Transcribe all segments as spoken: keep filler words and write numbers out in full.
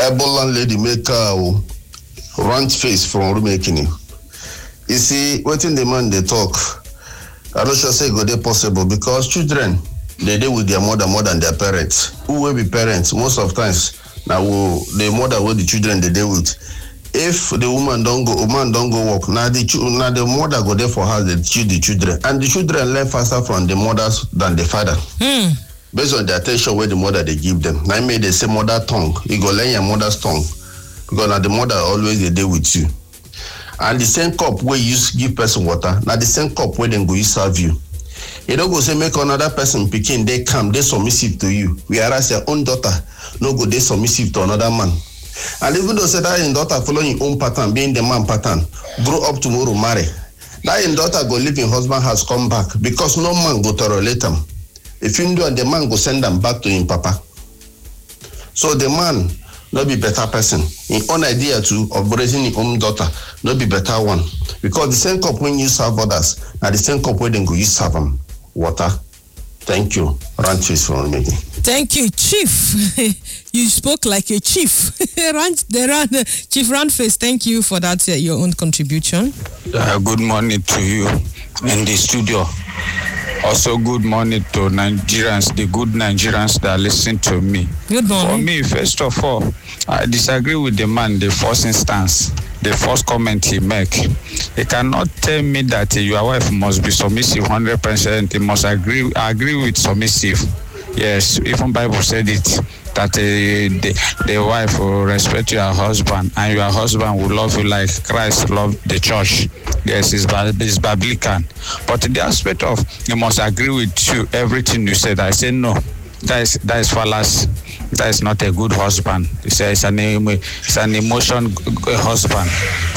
Ebola lady make a rant face from remaking it. You see, waiting the man they talk. I don't sure say go they possible because children they deal with their mother more than their parents. Who will be parents most of times now the mother with the children they deal with. If the woman don't go, woman don't go work, now the now the mother go there for her, they teach the children, and the children learn faster from the mothers than the father. Hmm. Based on the attention where the mother they give them. Now may they say mother tongue, you go learn your mother's tongue because now the mother always they deal with you. And the same cup where you give person water, now the same cup where they go you serve you. You don't go say make another person picking, they come, they submissive to you. Whereas your own daughter no go they submissive to another man. And even though say that your daughter following your own pattern, being the man pattern, grow up tomorrow, marry. That your daughter go live in husband house, come back because no man go tolerate them. If you do, the man go send them back to him papa. So the man not be better person. In own idea too of raising his own daughter, not be better one. Because the same cup when you serve others, and the same cup when they go you serve them water. Thank you. Rant face for me. Thank you, Chief. You spoke like a chief. Rant, the run, Chief Rantface, thank you for that, uh, your own contribution. Uh, good morning to you in the studio. Also, good morning to Nigerians, the good Nigerians that listen to me. Good morning. For me, first of all, I disagree with the man, the first instance, the first comment he make. He cannot tell me that uh, your wife must be submissive one hundred percent. He must agree agree with submissive. Yes, even Bible said it, that uh, the, the wife will respect your husband and your husband will love you like Christ loved the church. Yes, it's, it's biblical. But the aspect of you must agree with you, everything you said, I say no. That is, that is fallacy. That is not a good husband. It's, a, it's, an, it's an emotion husband.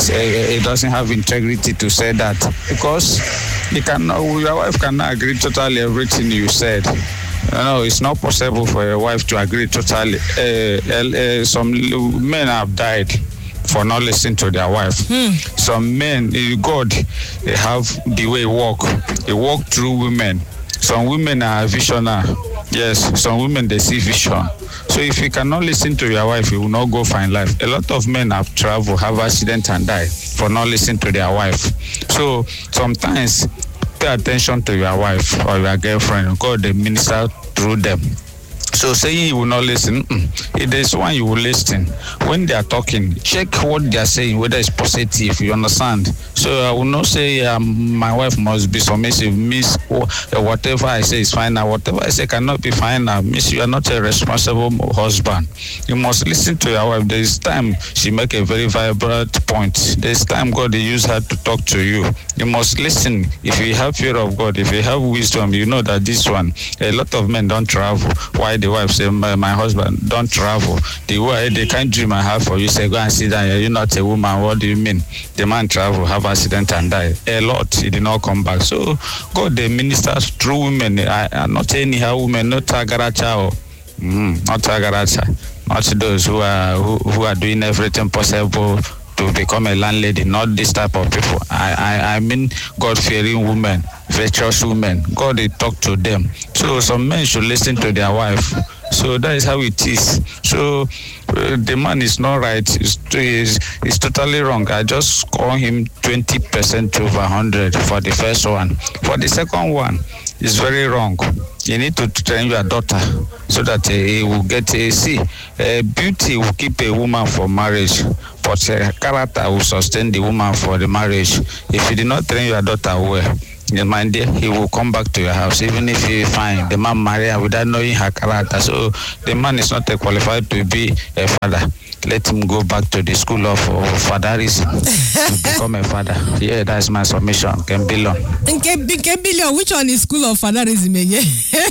A, it doesn't have integrity to say that because you cannot, your wife cannot agree totally everything you said. No, it's not possible for a wife to agree totally. Uh, uh, some men have died for not listening to their wife. Hmm. Some men, God, they have the way he walk. They walk through women. Some women are visionary. Yes, some women, they see vision. So if you cannot listen to your wife, you will not go find life. A lot of men have traveled, have accident and die for not listening to their wife. So sometimes pay attention to your wife or your girlfriend. God, the minister through them. So saying you will not listen, if there's one you will listen. When they are talking, check what they are saying, whether it's positive, you understand? So I will not say um, my wife must be submissive, miss or, uh, whatever I say is fine now, whatever I say cannot be fine now, miss you are not a responsible husband. You must listen to your wife. There is time she make a very vibrant point. There is time God they use her to talk to you. You must listen. If you have fear of God, if you have wisdom, you know that this one, a lot of men don't travel. Why the wife say, my, my husband, don't travel. The way they can't dream I have for you, say, go and sit down here. You're not a woman. What do you mean? The man travel, have accident and die. A lot. He did not come back. So, God, the ministers through women, I, I not anyhow women, not Tagaracha or mm, not Tagaracha, not those who are who, who are doing everything possible to become a landlady, not this type of people. I, I, I mean God-fearing women, virtuous women. God, they talk to them. So some men should listen to their wife. So that is how it is. So uh, the man is not right. It's, it's, it's totally wrong. I just score him twenty percent over one hundred for the first one. For the second one, it's very wrong. You need to train your daughter so that uh, he will get a see. Uh, beauty will keep a woman for marriage, but uh, character will sustain the woman for the marriage. If you did not train your daughter well, the man there, he will come back to your house, even if you find the man marry her without knowing her character. So the man is not qualified to be a father. Let him go back to the school of uh, fatherism to become a father. Yeah, that's my submission. Kembilon. Kembilon, which one is school of fatherism again?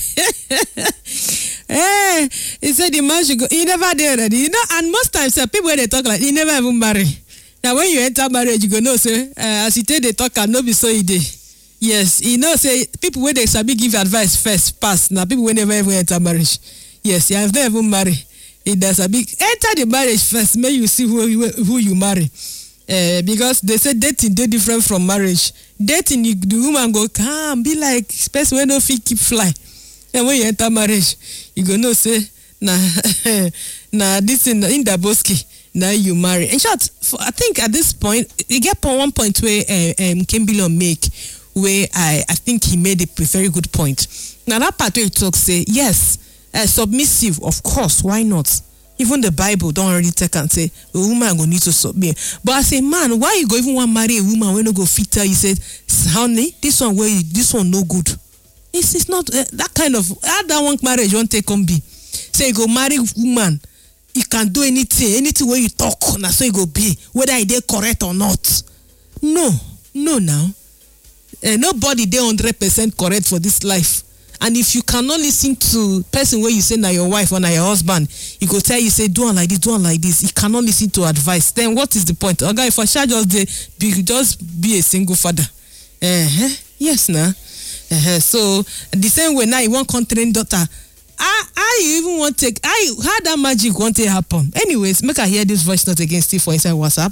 Hey, he said the man should go. He never did already. You know, and most times uh, people when they talk like he never even marry. Now when you enter marriage, you go know say uh, as you take the talk and no be so he did. Yes, you know say people when they sabi give advice first pass. Now people when never even enter marriage. Yes, you have never even marry. It does a big enter the marriage first. May you see who who you marry. Uh, because they say dating they different from marriage. Dating you, the woman go come be like person when no fit keep fly. And when you enter marriage, you go know say na na this in in the Boski. Now you marry. In short, for, I think at this point, you get one point where uh, um, Kembilo make, where I, I think he made a very good point. Now that part where he talks, say, yes, uh, submissive, of course, why not? Even the Bible don't already take and say, a woman go need to submit. But I say, man, why you go even want to marry a woman when you go fit her? You said, honey, this one where this one no good. It's, it's not uh, that kind of, how that one marriage won't take on be. Say, you go marry a woman. You can do anything, anything where you talk, now so it go be, whether it is correct or not. No, no now. Uh, nobody they one hundred percent correct for this life. And if you cannot listen to person where you say na your wife or na your husband, he go tell you, say, do it like this, do it like this. He cannot listen to advice. Then what is the point? Okay, if I shall just de, be, just be a single father. Uh-huh. Yes, now. Uh-huh. So, the same way now, you want country daughter. I, I even want to take, I, how that magic want to happen? Anyways, make I hear this voice note again, Steve, for inside WhatsApp.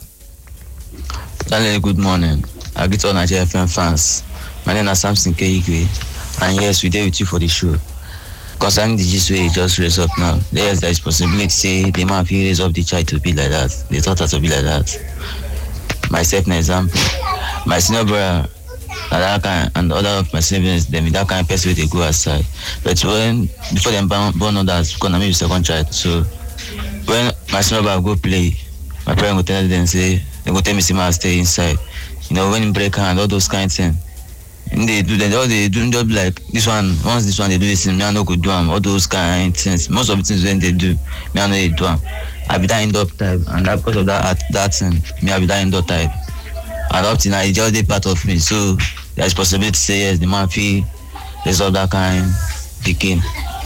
Daniel, good morning. I greet all Nigeria F M fans. My name is Samson K. Igwe, and yes, we there with you for the show. Concerning the gist way you just raised up now, yes, there is possibility say the man will raise up the child to be like that. They thought that to be like that. Myself, an example. My senior brother, and that kind, and other of my siblings, them that kind of person they go outside. But when before them born, born others, because I'm maybe second child. So when my senior brother go play, my parents go tell them say they go tell me see me stay inside. You know when he break hand, all those kind of things. And they do, they all they do just like this one. Once this one they do this, me I no go do them. All those kind of things. Most of the things when they do, me I no they do them. I be that indoor type, and that because of that that thing, me I be that indoor type. And up to now, it's just a part of me. So there's possibility to say yes, the man feel resolve that kind picking.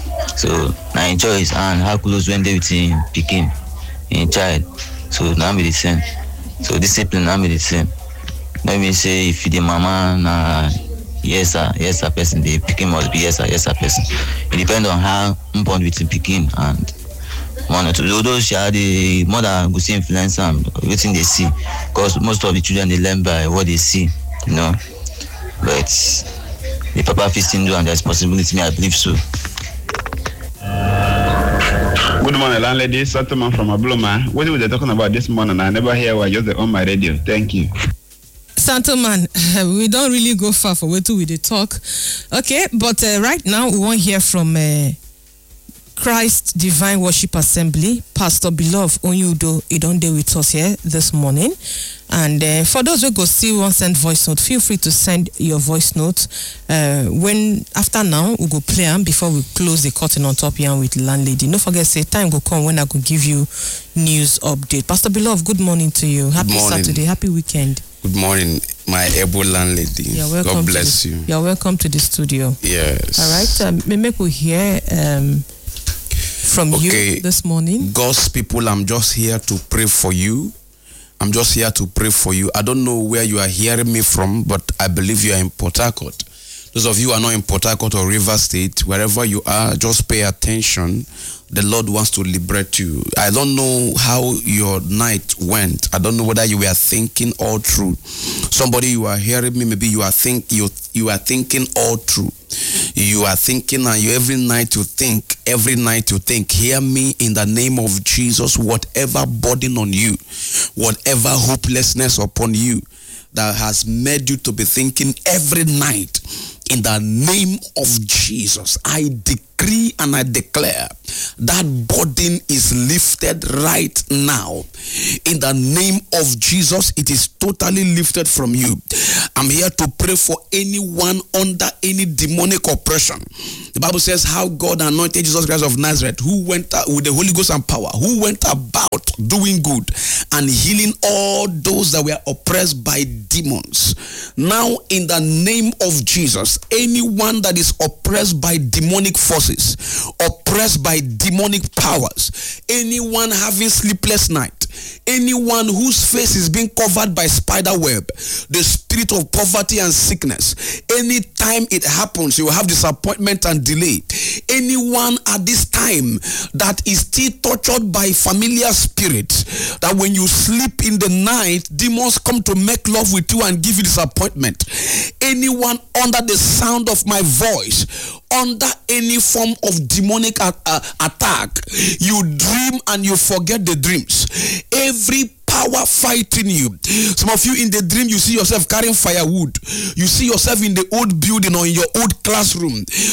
So I enjoy it and how close when they with him picking in child. So now be the same. So discipline now be the same. Let me say if the mama na yes sir, yes sir person, the picking must be yes sir, yes sir person. It depends on how I'm born with the picking and one or two. Those share the mother go see influence them, everything they see. Because most of the children they learn by what they see, you know. But the papa feasting do and there's possibility, me I believe so. Good morning, landlady. Settlement from Abloma. What were they talking about this morning? I never hear what you're on my radio. Thank you. Santoman, we don't really go far for where to we they talk. Okay, but uh, right now we want to hear from uh, Christ Divine Worship Assembly, Pastor Beloved Onyudo. He don't deal with us here this morning. And uh, for those who go see one send voice note, feel free to send your voice note. Uh, when after now we go play them before we close the curtain on top here with landlady. Don't forget, say time go come when I go give you news update. Pastor Beloved, good morning to you. Happy Saturday, happy weekend. Good morning, my able landlady. You're welcome. God bless the, you. You're welcome to the studio. Yes. All right. Um, maybe we hear um, from okay. you this morning. God's people, I'm just here to pray for you. I'm just here to pray for you. I don't know where you are hearing me from, but I believe you are in Port Harcourt. Those of you who are not in Port Harcourt or River State, wherever you are, just pay attention. The Lord wants to liberate you. I don't know how your night went. I don't know whether you were thinking all through. Somebody you are hearing me, maybe you are think you you are thinking all through. You are thinking, and you every night you think, every night you think. Hear me in the name of Jesus. Whatever burden on you, whatever hopelessness upon you that has made you to be thinking every night, in the name of Jesus, I decree and I declare that burden is lifted right now. In the name of Jesus, it is totally lifted from you. I'm here to pray for anyone under any demonic oppression. The Bible says how God anointed Jesus Christ of Nazareth, who went out with the Holy Ghost and power, who went about doing good and healing all those that were oppressed by demons. Now, in the name of Jesus, anyone that is oppressed by demonic forces, oppressed by demonic powers, anyone having sleepless night, Anyone whose face is being covered by spider web, the spirit of poverty and sickness, anytime it happens, you will have disappointment and delay. Anyone at this time that is still tortured by familiar spirits, that when you sleep in the night, demons come to make love with you and give you disappointment. Anyone under the sound of my voice, under any form of demonic uh, uh, attack, you dream and you forget the dreams. Every power fighting you. Some of you in the dream, you see yourself carrying firewood. You see yourself in the old building or in your old classroom.